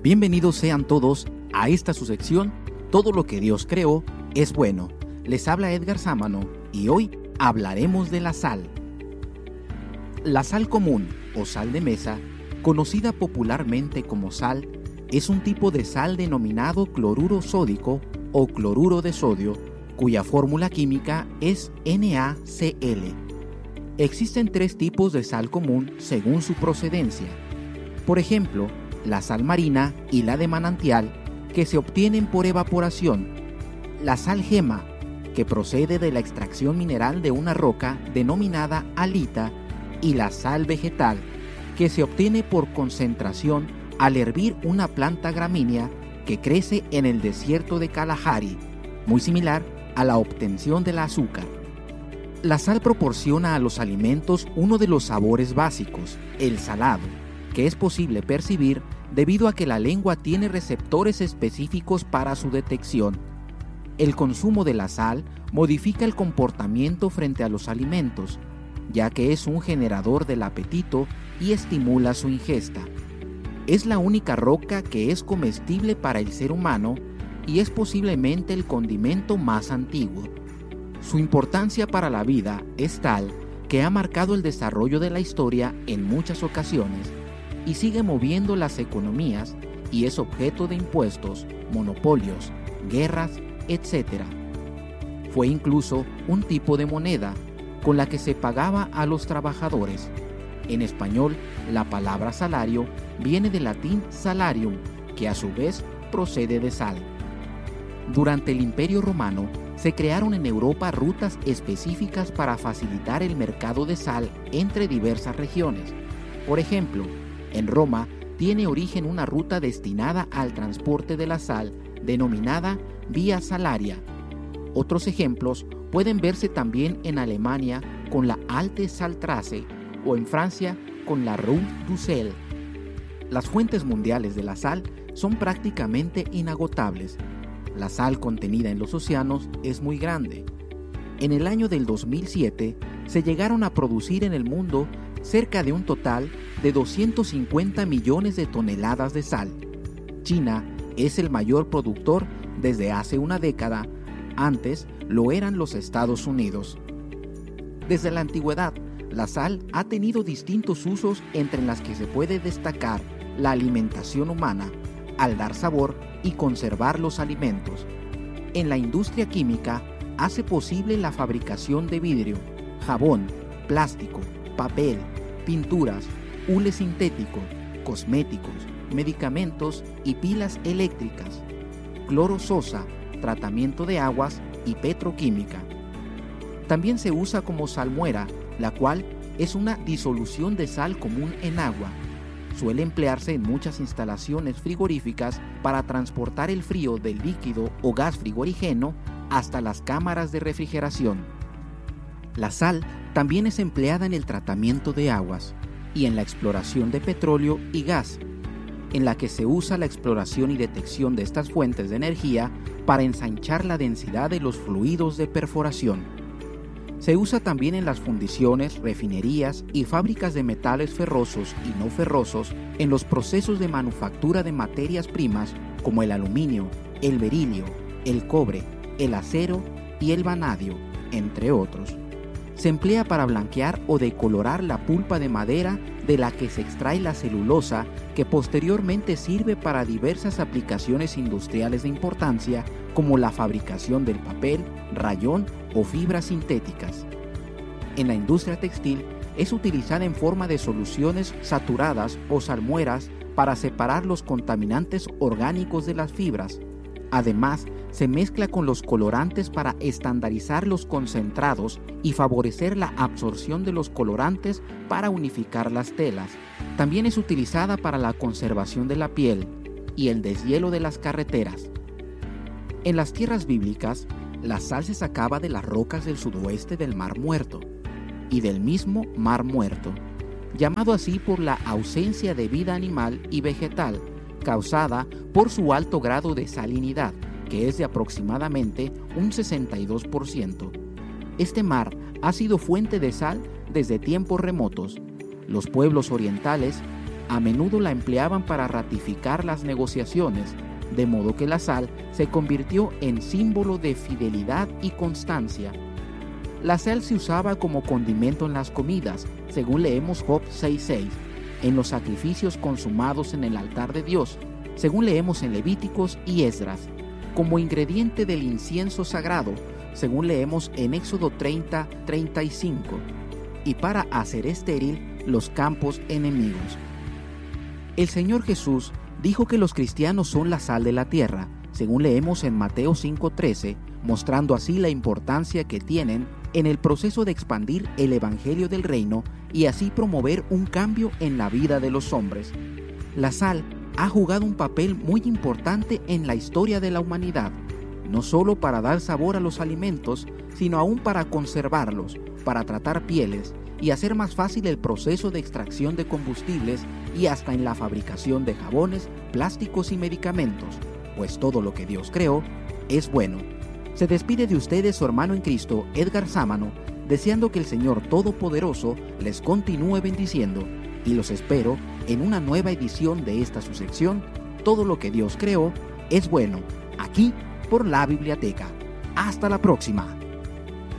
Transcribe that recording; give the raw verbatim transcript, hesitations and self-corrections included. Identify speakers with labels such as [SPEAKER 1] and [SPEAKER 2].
[SPEAKER 1] Bienvenidos sean todos a esta su sección, Todo lo que Dios creó es bueno. Les habla Edgar Sámano y hoy hablaremos de la sal. La sal común o sal de mesa, conocida popularmente como sal, es un tipo de sal denominado cloruro sódico o cloruro de sodio, cuya fórmula química es NaCl. Existen tres tipos de sal común según su procedencia. Por ejemplo, la sal marina y la de manantial, que se obtienen por evaporación. La sal gema, que procede de la extracción mineral de una roca denominada halita, y la sal vegetal, que se obtiene por concentración al hervir una planta gramínea que crece en el desierto de Kalahari, muy similar a la obtención del azúcar. La sal proporciona a los alimentos uno de los sabores básicos, el salado, que es posible percibir debido a que la lengua tiene receptores específicos para su detección. El consumo de la sal modifica el comportamiento frente a los alimentos, ya que es un generador del apetito y estimula su ingesta. Es la única roca que es comestible para el ser humano y es posiblemente el condimento más antiguo. Su importancia para la vida es tal que ha marcado el desarrollo de la historia en muchas ocasiones y sigue moviendo las economías y es objeto de impuestos, monopolios, guerras, etcétera. Fue incluso un tipo de moneda con la que se pagaba a los trabajadores. En español, la palabra salario viene del latín salarium, que a su vez procede de sal. Durante el Imperio Romano, se crearon en Europa rutas específicas para facilitar el mercado de sal entre diversas regiones. Por ejemplo, en Roma tiene origen una ruta destinada al transporte de la sal, denominada Vía Salaria. Otros ejemplos pueden verse también en Alemania con la Alte Saltrasse o en Francia con la Route du Sel. Las fuentes mundiales de la sal son prácticamente inagotables. La sal contenida en los océanos es muy grande. En el año del dos mil siete se llegaron a producir en el mundo cerca de un total de doscientos cincuenta millones de toneladas de sal. China es el mayor productor desde hace una década, antes lo eran los Estados Unidos. Desde la antigüedad, la sal ha tenido distintos usos entre las que se puede destacar la alimentación humana, al dar sabor y conservar los alimentos. En la industria química hace posible la fabricación de vidrio, jabón, plástico, papel, pinturas, hule sintético, cosméticos, medicamentos y pilas eléctricas, cloro sosa, tratamiento de aguas y petroquímica. También se usa como salmuera, la cual es una disolución de sal común en agua. Suele emplearse en muchas instalaciones frigoríficas para transportar el frío del líquido o gas frigorígeno hasta las cámaras de refrigeración. La sal también es empleada en el tratamiento de aguas y en la exploración de petróleo y gas, en la que se usa la exploración y detección de estas fuentes de energía para ensanchar la densidad de los fluidos de perforación. Se usa también en las fundiciones, refinerías y fábricas de metales ferrosos y no ferrosos en los procesos de manufactura de materias primas como el aluminio, el berilio, el cobre, el acero y el vanadio, entre otros. Se emplea para blanquear o decolorar la pulpa de madera de la que se extrae la celulosa, que posteriormente sirve para diversas aplicaciones industriales de importancia como la fabricación del papel, rayón o fibras sintéticas. En la industria textil es utilizada en forma de soluciones saturadas o salmueras para separar los contaminantes orgánicos de las fibras. Además, se mezcla con los colorantes para estandarizar los concentrados y favorecer la absorción de los colorantes para unificar las telas. También es utilizada para la conservación de la piel y el deshielo de las carreteras. En las tierras bíblicas, la sal se sacaba de las rocas del sudoeste del Mar Muerto y del mismo Mar Muerto, llamado así por la ausencia de vida animal y vegetal, causada por su alto grado de salinidad, que es de aproximadamente un sesenta y dos por ciento. Este mar ha sido fuente de sal desde tiempos remotos. Los pueblos orientales a menudo la empleaban para ratificar las negociaciones, de modo que la sal se convirtió en símbolo de fidelidad y constancia. La sal se usaba como condimento en las comidas, según leemos Job seis seis, en los sacrificios consumados en el altar de Dios, según leemos en Levíticos y Esdras, como ingrediente del incienso sagrado, según leemos en Éxodo treinta treinta y cinco, y para hacer estéril los campos enemigos. El Señor Jesús dijo que los cristianos son la sal de la tierra, según leemos en Mateo cinco trece, mostrando así la importancia que tienen en el proceso de expandir el evangelio del reino y así promover un cambio en la vida de los hombres. La sal ha jugado un papel muy importante en la historia de la humanidad, no solo para dar sabor a los alimentos, sino aún para conservarlos, para tratar pieles y hacer más fácil el proceso de extracción de combustibles y hasta en la fabricación de jabones, plásticos y medicamentos, pues todo lo que Dios creó es bueno. Se despide de ustedes su hermano en Cristo, Edgar Sámano, deseando que el Señor Todopoderoso les continúe bendiciendo, y los espero en una nueva edición de esta su sección, Todo lo que Dios creó es bueno, aquí por la Biblioteca. Hasta la próxima.